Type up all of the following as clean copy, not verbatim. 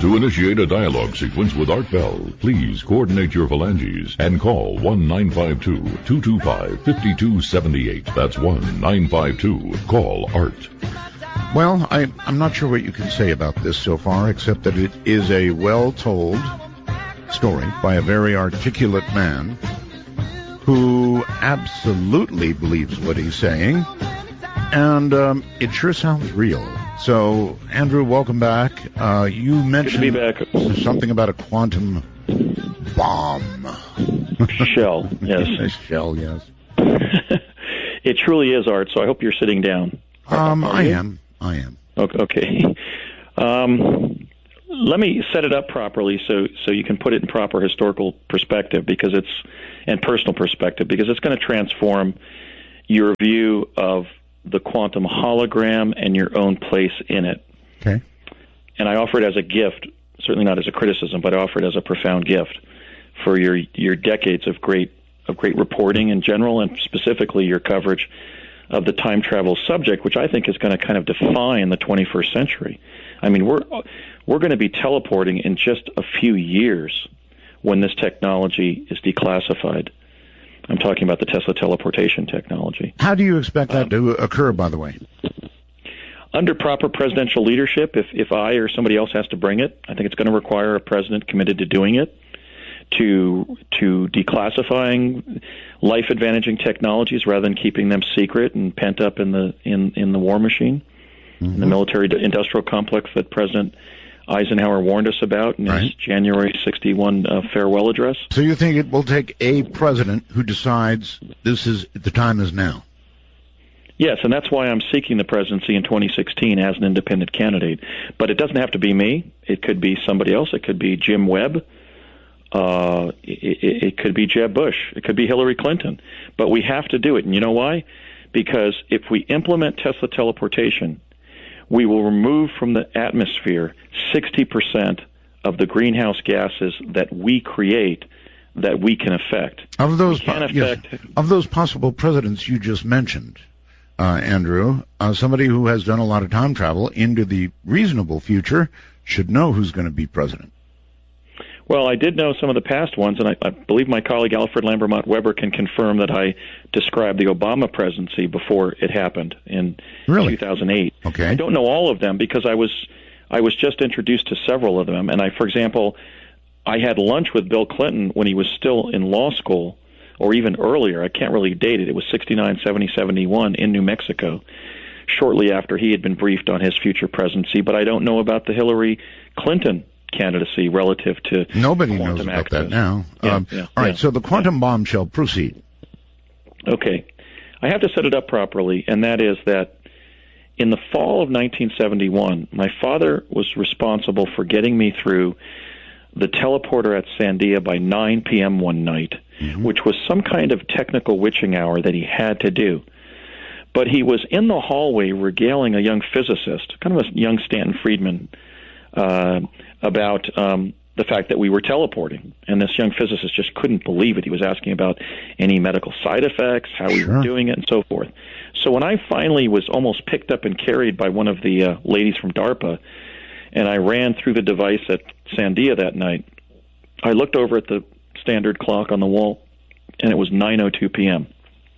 To initiate a dialogue sequence with Art Bell, please coordinate your phalanges and call 1-952-225-5278. That's 1-952-CALL-ART. Well, I'm not sure what you can say about this so far, except that it is a well-told story by a very articulate man who absolutely believes what he's saying, and it sure sounds real. So, Andrew, welcome back. You mentioned Good to be back. Something about a quantum bomb. Shell, yes. A shell, yes. It truly is, Art, so I hope you're sitting down. I am. Okay. Let me set it up properly so you can put it in proper historical perspective and personal perspective, because it's going to transform your view of the quantum hologram and your own place in it. Okay. And I offer it as a gift, certainly not as a criticism, but I offer it as a profound gift for your decades of great reporting in general, and specifically your coverage of the time travel subject, which I think is going to kind of define the 21st century. I mean, we're going to be teleporting in just a few years when this technology is declassified. I'm talking about the Tesla teleportation technology. How do you expect that to occur, by the way? Under proper presidential leadership, if I or somebody else has to bring it, I think it's going to require a president committed to doing it, to declassifying life-advantaging technologies rather than keeping them secret and pent up in the war machine, in the military-industrial complex that President Eisenhower warned us about in his January 61 farewell address. So you think it will take a president who decides the time is now? Yes, and that's why I'm seeking the presidency in 2016 as an independent candidate. But it doesn't have to be me. It could be somebody else. It could be Jim Webb. It could be Jeb Bush. It could be Hillary Clinton. But we have to do it. And you know why? Because if we implement Tesla teleportation, we will remove from the atmosphere 60% of the greenhouse gases that we create that we can affect. Of those possible presidents you just mentioned, Andrew, somebody who has done a lot of time travel into the reasonable future should know who's going to be president. Well, I did know some of the past ones, and I believe my colleague Alfred Lambermont Weber can confirm that I described the Obama presidency before it happened in 2008. Okay. I don't know all of them because I was just introduced to several of them. And for example, I had lunch with Bill Clinton when he was still in law school, or even earlier. I can't really date it. It was 69, 70, 71 in New Mexico, shortly after he had been briefed on his future presidency. But I don't know about the Hillary Clinton candidacy relative to nobody knows about access. That now. All right, so the quantum bomb shall proceed. Okay. I have to set it up properly, and that is that in the fall of 1971, my father was responsible for getting me through the teleporter at Sandia by 9 p.m. one night, which was some kind of technical witching hour that he had to do. But he was in the hallway regaling a young physicist, kind of a young Stanton Friedman, about the fact that we were teleporting. And this young physicist just couldn't believe it. He was asking about any medical side effects, how we were doing it, and so forth. So when I finally was almost picked up and carried by one of the ladies from DARPA, and I ran through the device at Sandia that night, I looked over at the standard clock on the wall, and it was 9:02 p.m.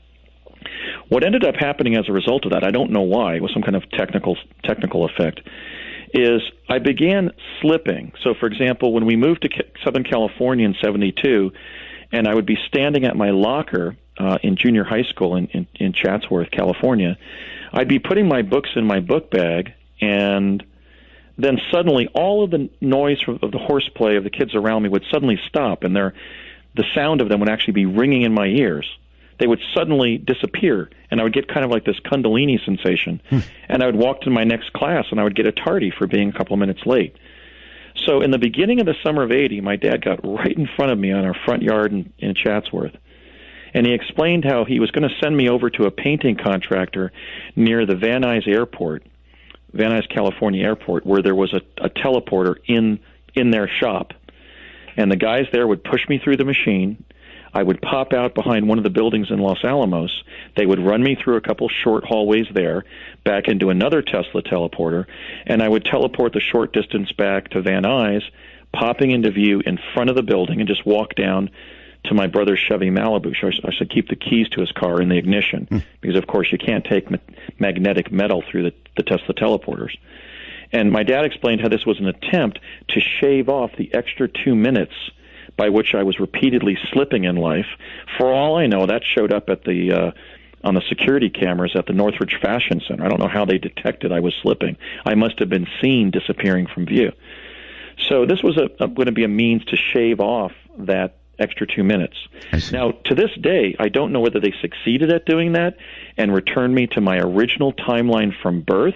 What ended up happening as a result of that, I don't know why, it was some kind of technical effect, is I began slipping. So, for example, when we moved to Southern California in 72, and I would be standing at my locker in junior high school in Chatsworth, California, I'd be putting my books in my book bag, and then suddenly all of the noise of the horseplay of the kids around me would suddenly stop, and the sound of them would actually be ringing in my ears. They would suddenly disappear, and I would get kind of like this Kundalini sensation. And I would walk to my next class, and I would get a tardy for being a couple of minutes late. So in the beginning of the summer of 80, my dad got right in front of me on our front yard in Chatsworth, and he explained how he was going to send me over to a painting contractor near the Van Nuys Airport, Van Nuys, California Airport, where there was a teleporter in their shop. And the guys there would push me through the machine. I would pop out behind one of the buildings in Los Alamos. They would run me through a couple short hallways there, back into another Tesla teleporter, and I would teleport the short distance back to Van Nuys, popping into view in front of the building, and just walk down to my brother's Chevy Malibu. So I should keep the keys to his car in the ignition, because, of course, you can't take magnetic metal through the Tesla teleporters. And my dad explained how this was an attempt to shave off the extra 2 minutes by which I was repeatedly slipping in life. For all I know, that showed up at on the security cameras at the Northridge Fashion Center. I don't know how they detected I was slipping. I must have been seen disappearing from view. So this was going to be a means to shave off that extra 2 minutes. Now, to this day, I don't know whether they succeeded at doing that and returned me to my original timeline from birth,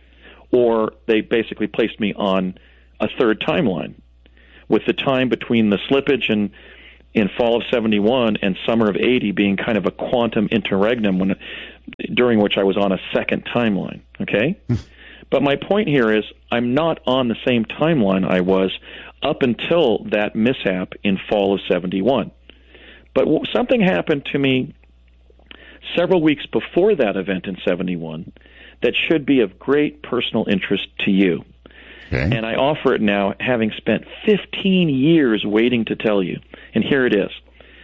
or they basically placed me on a third timeline, with the time between the slippage in fall of 71 and summer of 80 being kind of a quantum interregnum during which I was on a second timeline, okay? But my point here is I'm not on the same timeline I was up until that mishap in fall of 71. But something happened to me several weeks before that event in 71 that should be of great personal interest to you. Okay. And I offer it now, having spent 15 years waiting to tell you. And here it is.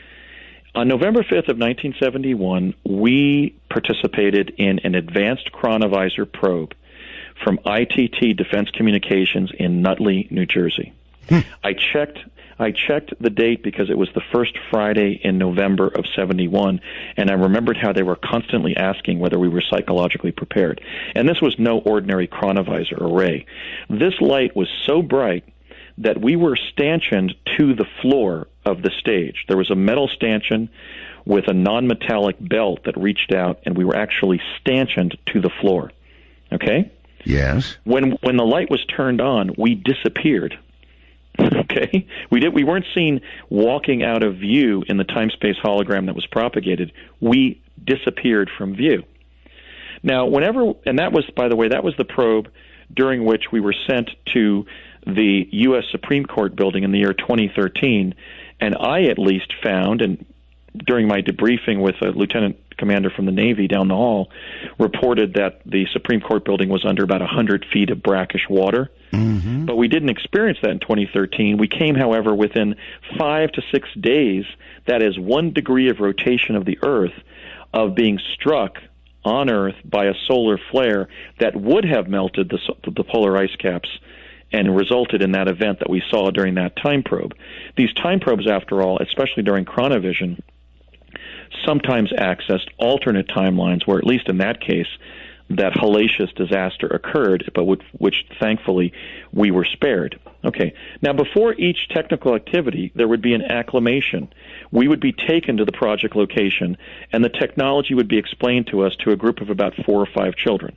On November 5th of 1971, we participated in an advanced chronovisor probe from ITT Defense Communications in Nutley, New Jersey. I checked the date because it was the first Friday in November of 71, and I remembered how they were constantly asking whether we were psychologically prepared. And this was no ordinary chronovisor array. This light was so bright that we were stanchioned to the floor of the stage. There was a metal stanchion with a non-metallic belt that reached out, and we were actually stanchioned to the floor. Okay? Yes. When the light was turned on, we disappeared. Okay, we weren't seen walking out of view in the time-space hologram that was propagated. We disappeared from view. Now, and that was, by the way, that was the probe during which we were sent to the U.S. Supreme Court building in the year 2013, and I at least found, and during my debriefing with a lieutenant commander from the Navy down the hall, reported that the Supreme Court building was under about 100 feet of brackish water. Mm-hmm. But we didn't experience that in 2013. We came, however, within 5 to 6 days, that is 1 degree of rotation of the Earth, of being struck on Earth by a solar flare that would have melted the polar ice caps and resulted in that event that we saw during that time probe. These time probes, after all, especially during chronovision, sometimes accessed alternate timelines where, at least in that case, that hellacious disaster occurred, but which thankfully we were spared. Okay. Now, before each technical activity, there would be an acclimation. We would be taken to the project location, and the technology would be explained to us to a group of about 4 or 5 children.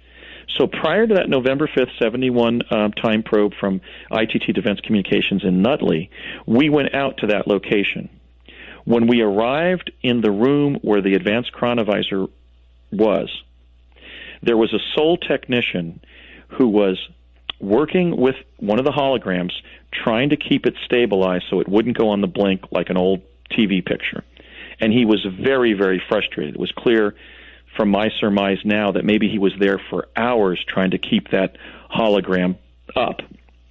So prior to that November 5th, 71 time probe from ITT Defense Communications in Nutley, we went out to that location. When we arrived in the room where the advanced chronovisor was, there was a sole technician who was working with one of the holograms, trying to keep it stabilized so it wouldn't go on the blink like an old TV picture. And he was very, very frustrated. It was clear from my surmise now that maybe he was there for hours trying to keep that hologram up.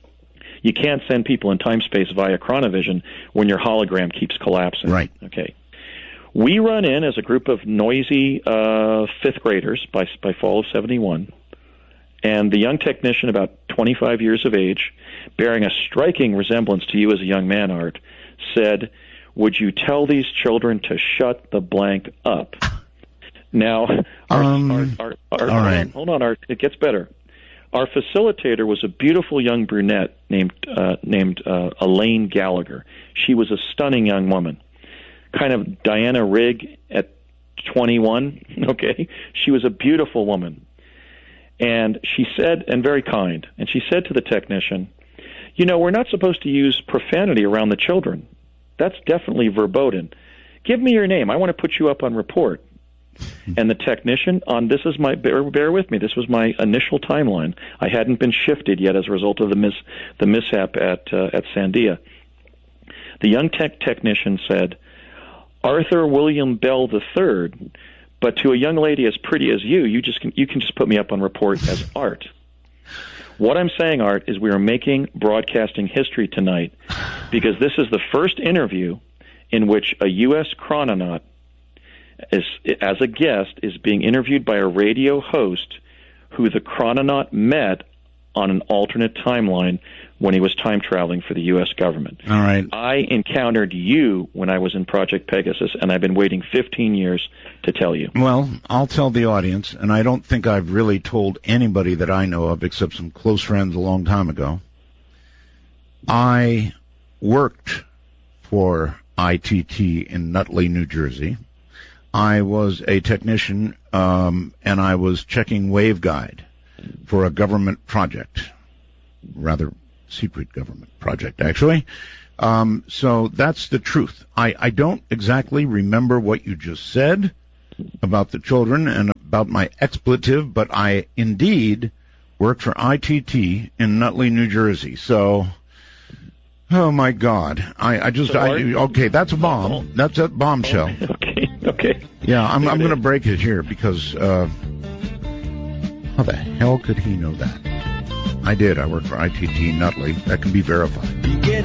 You can't send people in time-space via chronovision when your hologram keeps collapsing. Right. Okay. We run in as a group of noisy fifth graders by fall of 71, and the young technician, about 25 years of age, bearing a striking resemblance to you as a young man, Art, said, "Would you tell these children to shut the blank up?" Now, hold on, Art. It gets better. Our facilitator was a beautiful young brunette named Elaine Gallagher. She was a stunning young woman, kind of Diana Rigg at 21. Okay, she was a beautiful woman, and she said, and very kind, and she said to the technician, "You know, we're not supposed to use profanity around the children. That's definitely verboten. Give me your name. I want to put you up on report." And the technician, this is my bear with me. This was my initial timeline. I hadn't been shifted yet as a result of the mishap at Sandia. The young technician said, Arthur William Bell III, but to a young lady as pretty as you can just put me up on report as Art. What I'm saying, Art, is we are making broadcasting history tonight because this is the first interview in which a U.S. chrononaut as a guest is being interviewed by a radio host who the chrononaut met on an alternate timeline when he was time traveling for the U.S. government. All right. I encountered you when I was in Project Pegasus, and I've been waiting 15 years to tell you. Well, I'll tell the audience, and I don't think I've really told anybody that I know of except some close friends a long time ago. I worked for ITT in Nutley, New Jersey. I was a technician, and I was checking waveguide for a government project, rather secret government project, actually. So that's the truth. I don't exactly remember what you just said about the children and about my expletive, but I indeed worked for ITT in Nutley, New Jersey. So, oh my God, okay, that's a bomb. That's a bombshell. Okay. Yeah, I'm going to break it here because how the hell could he know that? I did. I worked for ITT Nutley. That can be verified.